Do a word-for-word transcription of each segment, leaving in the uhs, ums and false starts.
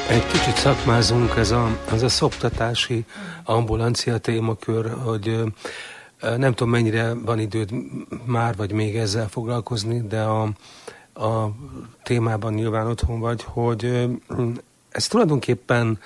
Egy kicsit szakmázunk, ez a, az a szoptatási ambulancia témakör, hogy nem tudom, mennyire van időd már, vagy még ezzel foglalkozni, de a, a témában nyilván otthon vagy, hogy ez tulajdonképpen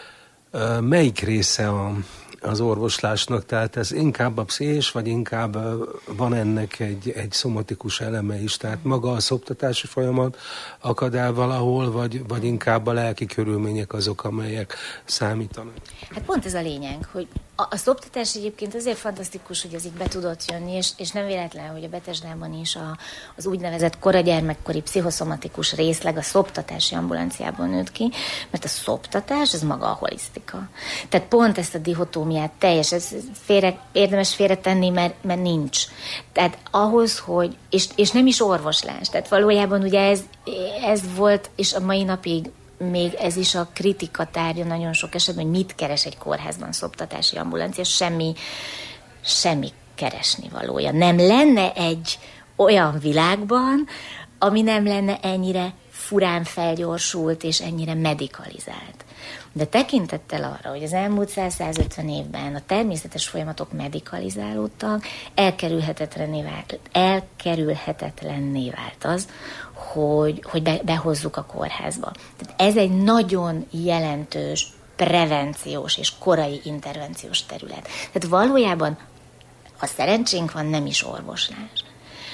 melyik része a, az orvoslásnak, tehát ez inkább a pszichés, vagy inkább van ennek egy, egy szomatikus eleme is, tehát maga a szoptatási folyamat akad el valahol, vagy, vagy inkább a lelki körülmények azok, amelyek számítanak? Hát pont ez a lényeg, hogy a, a szoptatás egyébként azért fantasztikus, hogy ez így be tudott jönni, és, és nem véletlen, hogy a Betesdában is a, az úgynevezett koragyermekkori pszichoszomatikus részleg a szoptatási ambulanciában nőtt ki, mert a szoptatás, ez maga a holisztika. Tehát pont ezt a dihotómiát teljes, ez félre, érdemes félretenni, mert, mert nincs. Tehát ahhoz, hogy, és, és nem is orvoslás, tehát valójában ugye ez, ez volt, és a mai napig még ez is a kritika tárgya nagyon sok esetben, hogy mit keres egy kórházban szoptatási ambulancia, semmi, semmi keresni valója. Nem lenne egy olyan világban, ami nem lenne ennyire furán felgyorsult és ennyire medikalizált. De tekintettel arra, hogy az elmúlt száz-százötven évben a természetes folyamatok medikalizálódtak, elkerülhetetlenné vált, elkerülhetetlenné vált az, hogy, hogy be, behozzuk a kórházba. Tehát ez egy nagyon jelentős prevenciós és korai intervenciós terület. Tehát valójában, ha szerencsénk van, nem is orvoslás.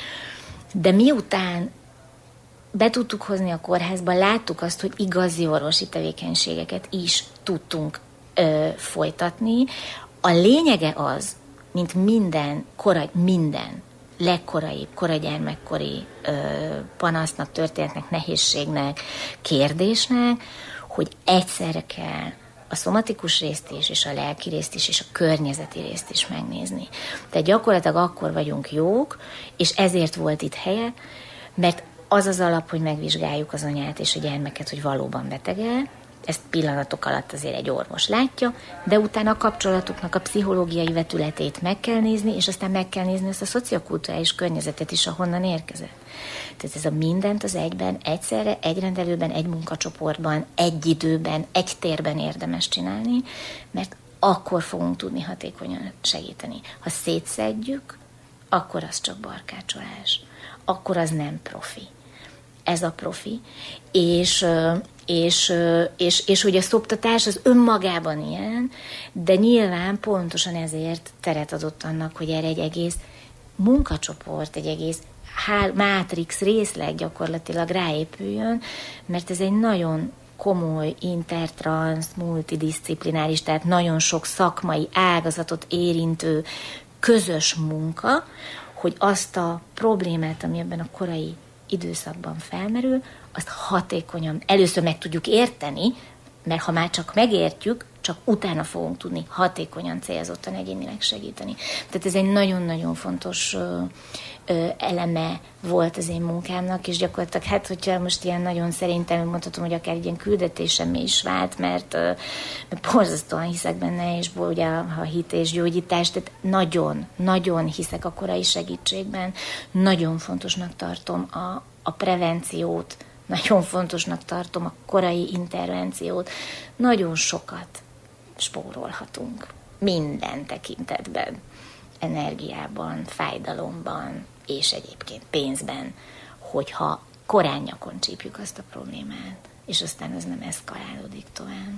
De miután be tudtuk hozni a kórházba, láttuk azt, hogy igazi orvosi tevékenységeket is tudtunk ö, folytatni. A lényege az, mint minden, korai, minden legkoraibb, koragyermekkori ö, panasznak, történetnek, nehézségnek, kérdésnek, hogy egyszerre kell a szomatikus részt is, és a lelki részt is, és a környezeti részt is megnézni. Tehát gyakorlatilag akkor vagyunk jók, és ezért volt itt helye, mert az az alap, hogy megvizsgáljuk az anyát és a gyermeket, hogy valóban beteg-e. Ezt pillanatok alatt azért egy orvos látja, de utána a kapcsolatuknak a pszichológiai vetületét meg kell nézni, és aztán meg kell nézni ezt a szociokulturális környezetet is, ahonnan érkezett. Tehát ez a mindent az egyben, egyszerre, egy rendelőben, egy munkacsoportban, egy időben, egy térben érdemes csinálni, mert akkor fogunk tudni hatékonyan segíteni. Ha szétszedjük, akkor az csak barkácsolás. Akkor az nem profi. Ez a profi, és, és, és, és hogy a szoptatás az önmagában ilyen, de nyilván pontosan ezért teret adott annak, hogy erre egy egész munkacsoport, egy egész mátrix részleg gyakorlatilag ráépüljön, mert ez egy nagyon komoly, intertransz, multidisciplináris, tehát nagyon sok szakmai ágazatot érintő közös munka, hogy azt a problémát, ami ebben a korai időszakban felmerül, azt hatékonyan először meg tudjuk érteni, mert ha már csak megértjük, csak utána fogunk tudni hatékonyan, célzottan egyénileg segíteni. Tehát ez egy nagyon-nagyon fontos ö, ö, eleme volt az én munkámnak, és gyakorlatilag, hát hogyha most ilyen nagyon szerintem mondhatom, hogy akár egy ilyen küldetésemmé is vált, mert, ö, mert borzasztóan hiszek benne, és ugye a hit és gyógyítás, tehát nagyon, nagyon hiszek a korai segítségben, nagyon fontosnak tartom a, a prevenciót, nagyon fontosnak tartom a korai intervenciót, nagyon sokat spórolhatunk minden tekintetben, energiában, fájdalomban és egyébként pénzben, hogyha korán nyakon csípjük azt a problémát, és aztán ez nem eszkalálódik tovább.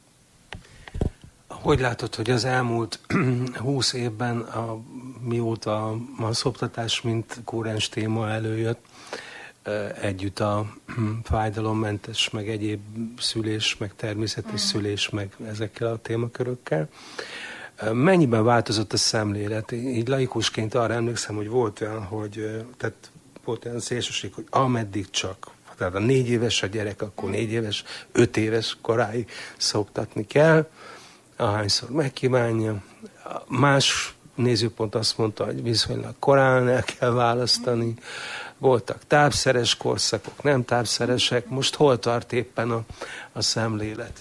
Hogy látod, hogy az elmúlt húsz évben, a, mióta a szoptatás mint kúrens téma előjött, együtt a fájdalommentes, meg egyéb szülés, meg természetes szülés, meg ezekkel a témakörökkel. Mennyiben változott a szemlélet? Így laikusként arra emlékszem, hogy volt olyan, hogy tehát volt olyan szélsőség, hogy ameddig csak, tehát a négy éves a gyerek, akkor négy éves, öt éves koráig szoptatni kell, ahányszor megkívánja. Más nézőpont azt mondta, hogy viszonylag korán el kell választani. Voltak tápszeres korszakok, nem tápszeresek. Most hol tart éppen a, a szemlélet?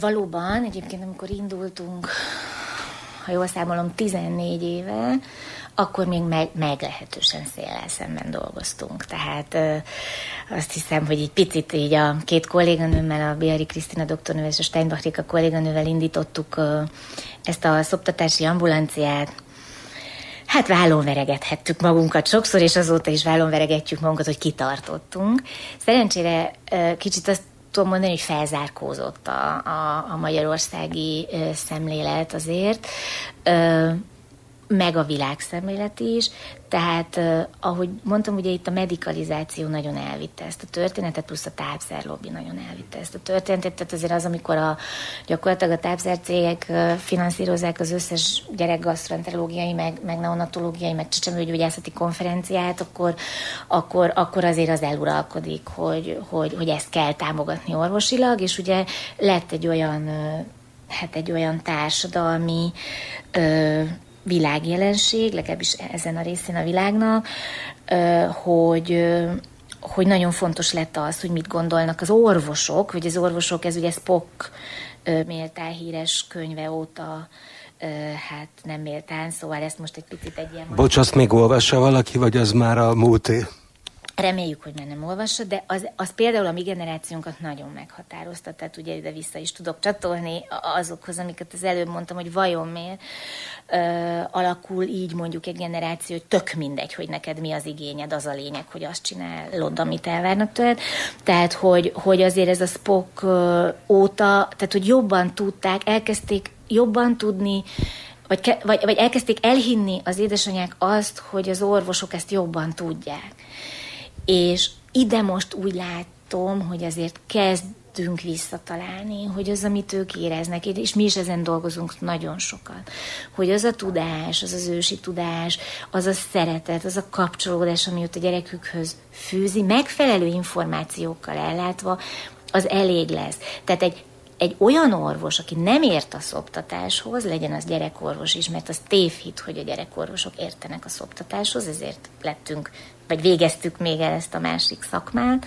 Valóban, egyébként amikor indultunk, ha jól számolom, tizennégy éve, akkor még meg, meglehetősen széllel szemben dolgoztunk. Tehát ö, azt hiszem, hogy egy picit így a két kolléganőmmel, a Bihari Krisztina doktornővel és a Steinbach Réka kolléganővel indítottuk ö, ezt a szoptatási ambulanciát. Hát vállon veregethettük magunkat sokszor, és azóta is vállon veregetjük magunkat, hogy kitartottunk. Szerencsére ö, kicsit azt tudom mondani, hogy felzárkózott a, a, a magyarországi ö, szemlélet azért, ö, meg a világszemlélet is, tehát uh, ahogy mondtam, ugye itt a medikalizáció nagyon elvitte ezt a történetet, plusz a tápszerlobbi nagyon elvitte ezt a történetet, tehát azért az, amikor a, gyakorlatilag a tápszercégek uh, finanszírozzák az összes gyerekgasztroenterológiai, meg, meg neonatológiai, meg csecsemőgyógyászati konferenciát, akkor, akkor, akkor azért az eluralkodik, hogy, hogy, hogy ezt kell támogatni orvosilag, és ugye lett egy olyan, uh, hát egy olyan társadalmi uh, világjelenség, legalábbis ezen a részén a világnak, hogy, hogy nagyon fontos lett az, hogy mit gondolnak az orvosok, hogy az orvosok, ez ugye Spock méltán híres könyve óta hát nem méltán, szóval ezt most egy picit egy ilyen... Bocs, azt még olvassa valaki, vagy az már a múlté? Reméljük, hogy már nem olvassa, de az, az például a mi generációnkat nagyon meghatározta, tehát ugye ide vissza is tudok csatolni azokhoz, amiket az előbb mondtam, hogy vajon miért ö, alakul így mondjuk egy generáció, hogy tök mindegy, hogy neked mi az igényed, az a lényeg, hogy azt csinálod, amit elvárnak tőled. Tehát, hogy, hogy azért ez a Spock óta, tehát, hogy jobban tudták, elkezdték jobban tudni, vagy, vagy, vagy elkezdték elhinni az édesanyák azt, hogy az orvosok ezt jobban tudják. És ide most úgy látom, hogy azért kezdünk visszatalálni, hogy az, amit ők éreznek, és mi is ezen dolgozunk nagyon sokat, hogy az a tudás, az az ősi tudás, az a szeretet, az a kapcsolódás, ami ott a gyerekükhöz fűzi, megfelelő információkkal ellátva, az elég lesz. Tehát egy Egy olyan orvos, aki nem ért a szoptatáshoz, legyen az gyerekorvos is, mert az tévhit, hogy a gyerekorvosok értenek a szoptatáshoz, ezért lettünk, vagy végeztük még el ezt a másik szakmát,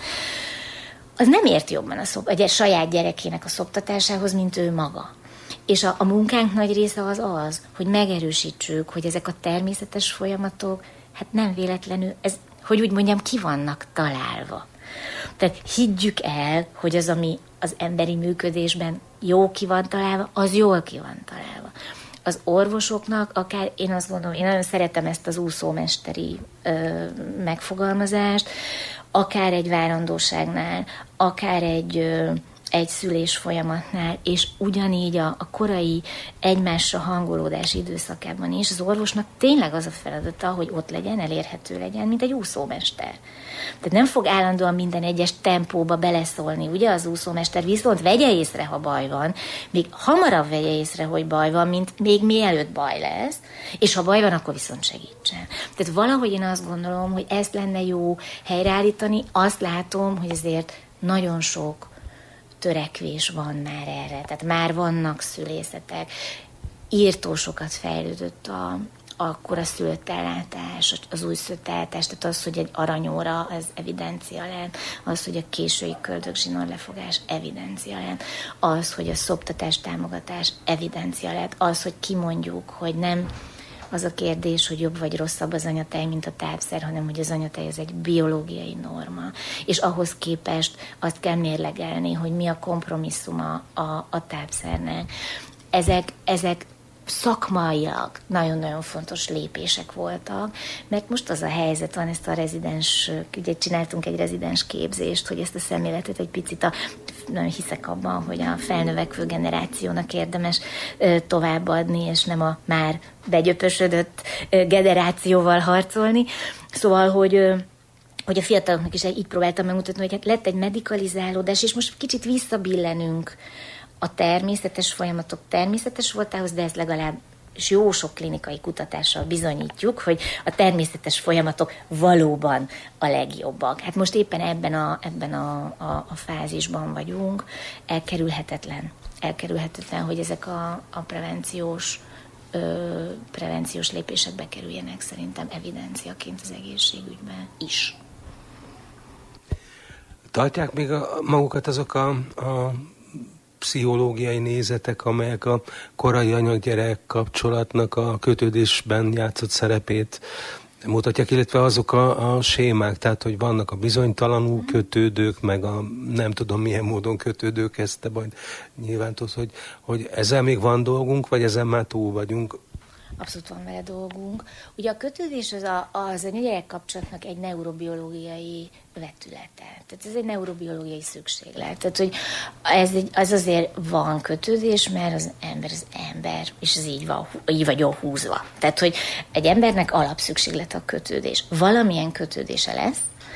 az nem ért jobban a, szop, a saját gyerekének a szoptatásához, mint ő maga. És a, a munkánk nagy része az az, hogy megerősítsük, hogy ezek a természetes folyamatok, hát nem véletlenül, ez, hogy úgy mondjam, ki vannak találva. Tehát higgyük el, hogy az, ami az emberi működésben jó ki van találva, az jól ki van találva. Az orvosoknak, akár én azt gondolom, én nagyon szeretem ezt az úszómesteri ö, megfogalmazást, akár egy várandóságnál, akár egy, ö, egy szülés folyamatnál, és ugyanígy a, a korai egymásra hangolódás időszakában is az orvosnak tényleg az a feladata, hogy ott legyen, elérhető legyen, mint egy úszómester. Tehát nem fog állandóan minden egyes tempóba beleszólni, ugye az úszómester, viszont vegye észre, ha baj van, még hamarabb vegye észre, hogy baj van, mint még mielőtt baj lesz, és ha baj van, akkor viszont segítsen. Tehát valahogy én azt gondolom, hogy ezt lenne jó helyreállítani, azt látom, hogy azért nagyon sok törekvés van már erre, tehát már vannak szülészetek, írtó sokat fejlődött a akkor a szülött ellátás, az újszülött ellátás, tehát az, hogy egy aranyóra, az evidencia lett, az, hogy a késői köldögzsinór lefogás evidencia lett, az, hogy a szoptatás támogatás evidencia lett, az, hogy kimondjuk, hogy nem az a kérdés, hogy jobb vagy rosszabb az anyatej, mint a tápszer, hanem hogy az anyatej az egy biológiai norma. És ahhoz képest azt kell mérlegelni, hogy mi a kompromisszuma a, a tápszernek. Ezek, ezek szakmaiak nagyon-nagyon fontos lépések voltak, mert most az a helyzet van, ezt a rezidens, ugye csináltunk egy rezidens képzést, hogy ezt a szemléletet egy picit, a, nagyon hiszek abban, hogy a felnövekvő generációnak érdemes továbbadni, és nem a már begyöpösödött generációval harcolni. Szóval, hogy hogy a fiataloknak is így próbáltam megmutatni, hogy hát lett egy medikalizálódás, és most kicsit visszabillenünk a természetes folyamatok természetes voltához, de ezt legalább és jó sok klinikai kutatással bizonyítjuk, hogy a természetes folyamatok valóban a legjobbak. Hát most éppen ebben a, ebben a, a, a fázisban vagyunk. Elkerülhetetlen, elkerülhetetlen, hogy ezek a, a prevenciós, ö, prevenciós lépések bekerüljenek szerintem evidenciaként az egészségügyben is. Tartják még a, magukat azok a, a pszichológiai nézetek, amelyek a korai anya-gyerek kapcsolatnak a kötődésben játszott szerepét mutatják, illetve azok a, a sémák, tehát hogy vannak a bizonytalanul kötődők, meg a nem tudom milyen módon kötődők, ezt te majd nyilván tudsz, hogy, hogy ezzel még van dolgunk, vagy ezzel már túl vagyunk. Abszolút van vele dolgunk. Ugye a kötődés az a, az a gyerek kapcsolatnak egy neurobiológiai vetülete. Tehát ez egy neurobiológiai szükséglet. Tehát, hogy ez egy, az azért van kötődés, mert az ember az ember, és ez így van, így vagyok húzva. Tehát, hogy egy embernek alapszükséglet a kötődés. Valamilyen kötődése lesz,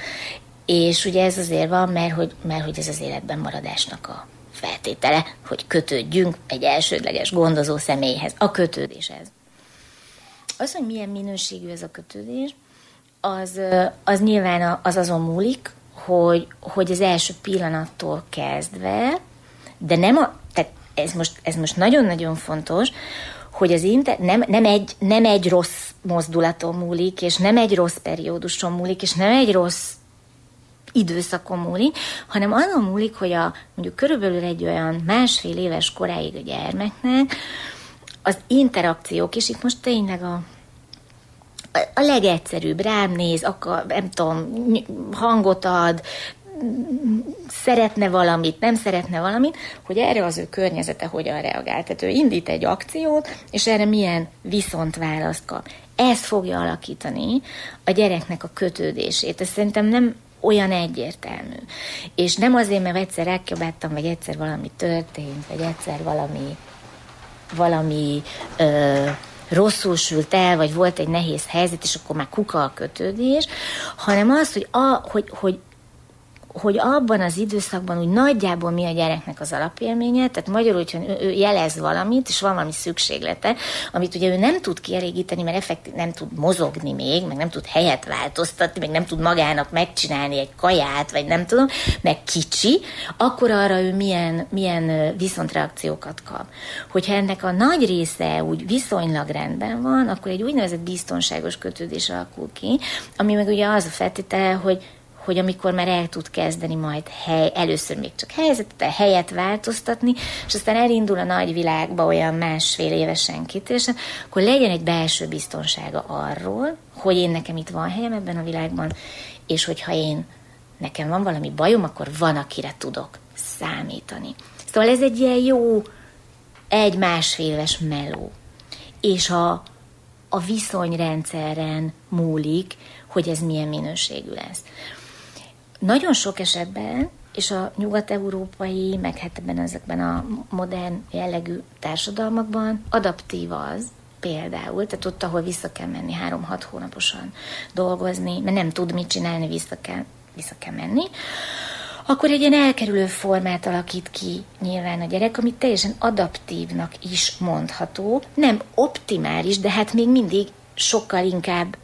és ugye ez azért van, mert hogy, mert hogy ez az életben maradásnak a feltétele, hogy kötődjünk egy elsődleges gondozó személyhez. A kötődéshez. Az, hogy milyen minőségű ez a kötődés, az, az nyilván az azon múlik, hogy, hogy az első pillanattól kezdve, de nem a, tehát ez most, ez most nagyon-nagyon fontos, hogy az inter, nem, nem, egy, nem egy rossz mozdulaton múlik, és nem egy rossz perióduson múlik, és nem egy rossz időszakon múlik, hanem azon múlik, hogy a, mondjuk körülbelül egy olyan másfél éves koráig a gyermeknek az interakciók, és itt most tényleg a, a legegyszerűbb, rám néz, akar, nem tudom, hangot ad, szeretne valamit, nem szeretne valamit, hogy erre az ő környezete hogyan reagál. Tehát ő indít egy akciót, és erre milyen viszontválaszt kap. Ez fogja alakítani a gyereknek a kötődését. Ez szerintem nem olyan egyértelmű. És nem azért, mert egyszer elkiabáltam, vagy egyszer valami történt, vagy egyszer valami valami ö, rosszul sült el, vagy volt egy nehéz helyzet, és akkor már kuka a kötődés, hanem az, hogy, a, hogy, hogy, hogy abban az időszakban úgy nagyjából mi a gyereknek az alapélménye, tehát magyarul, hogyha ő, ő jelez valamit, és van valami szükséglete, amit ugye ő nem tud kielégíteni, mert effektív nem tud mozogni még, meg nem tud helyet változtatni, meg nem tud magának megcsinálni egy kaját, vagy nem tudom, meg kicsi, akkor arra ő milyen, milyen viszontreakciókat kap. Hogyha ennek a nagy része úgy viszonylag rendben van, akkor egy úgynevezett biztonságos kötődés alakul ki, ami meg ugye az a feltétele, hogy hogy amikor már el tud kezdeni majd hely, először még csak helyzetet, helyet változtatni, és aztán elindul a nagyvilágba olyan másfél évesen, két évesen, akkor legyen egy belső biztonsága arról, hogy én nekem itt van helyem ebben a világban, és hogyha én, nekem van valami bajom, akkor van, akire tudok számítani. Szóval ez egy ilyen jó egy-másfél éves meló. És a, a viszonyrendszeren múlik, hogy ez milyen minőségű lesz. Nagyon sok esetben, és a nyugat-európai, meg hát ebben ezekben a modern jellegű társadalmakban adaptív az, például, tehát ott, ahol vissza kell menni három-hat hónaposan dolgozni, mert nem tud mit csinálni, vissza kell, vissza kell menni, akkor egy ilyen elkerülő formát alakít ki nyilván a gyerek, amit teljesen adaptívnak is mondható, nem optimális, de hát még mindig sokkal inkább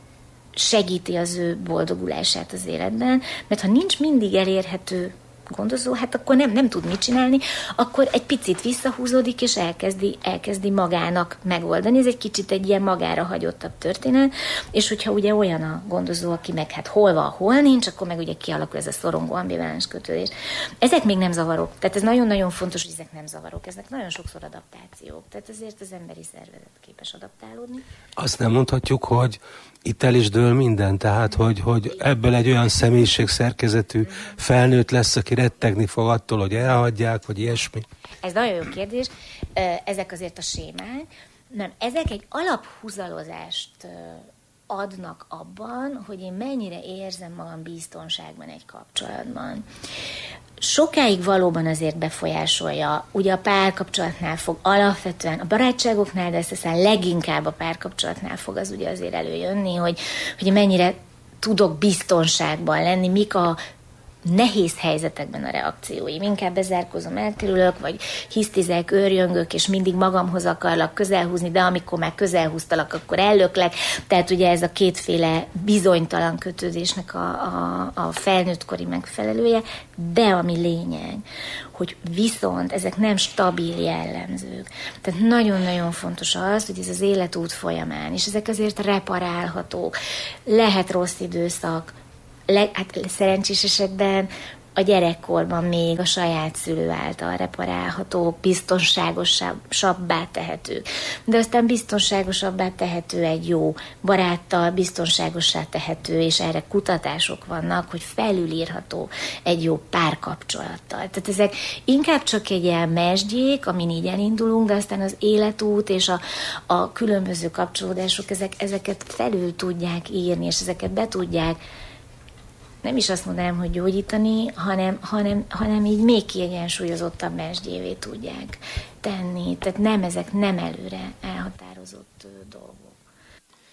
segíti az ő boldogulását az életben, mert ha nincs mindig elérhető gondozó, hát akkor nem, nem tud mit csinálni, akkor egy picit visszahúzódik, és elkezdi, elkezdi magának megoldani. Ez egy kicsit egy ilyen magára hagyottabb történet, és hogyha ugye olyan a gondozó, aki meg hát hol van, hol nincs, akkor meg ugye kialakul ez a szorongó ambivalens kötődés. Ezek még nem zavarok, tehát ez nagyon-nagyon fontos, hogy ezek nem zavarok, ezek nagyon sokszor adaptációk, tehát ezért az emberi szervezet képes adaptálódni. Azt nem mondhatjuk, hogy itt el is dől minden, tehát hogy, hogy ebből egy olyan személyiségszerkezetű felnőtt lesz, aki rettegni fog attól, hogy elhagyják, vagy ilyesmi. Ez nagyon jó kérdés. Ezek azért a sémák. Nem, ezek egy alaphúzalozást adnak abban, hogy én mennyire érzem magam biztonságban egy kapcsolatban. Sokáig valóban azért befolyásolja, ugye a párkapcsolatnál fog alapvetően, a barátságoknál, de ezt aztán leginkább a párkapcsolatnál fog az ugye azért előjönni, hogy, hogy mennyire tudok biztonságban lenni, mik a nehéz helyzetekben a reakcióim. Inkább bezárkozom, elkerülök, vagy hisztizek, őrjöngök, és mindig magamhoz akarlak közelhúzni, de amikor már közelhúztalak, akkor ellöklek. Tehát ugye ez a kétféle bizonytalan kötődésnek a, a, a felnőttkori megfelelője, de ami lényeg, hogy viszont ezek nem stabil jellemzők. Tehát nagyon-nagyon fontos az, hogy ez az életút folyamán, és ezek azért reparálhatók. Lehet rossz időszak, Le, hát szerencsés esetben a gyerekkorban még a saját szülő által reparálhatók, biztonságosabbá tehetők. De aztán biztonságosabbá tehető egy jó baráttal, biztonságossá tehető, és erre kutatások vannak, hogy felülírható egy jó párkapcsolattal. Tehát ezek inkább csak egy ilyen mesdjék, amin így elindulunk, de aztán az életút és a, a különböző kapcsolódások, ezek, ezeket felül tudják írni, és ezeket be tudják, nem is azt mondanám, hogy gyógyítani, hanem, hanem, hanem így még kiegyensúlyozottabb mesdjévé tudják tenni. Tehát nem, ezek nem előre elhatározott dolgok.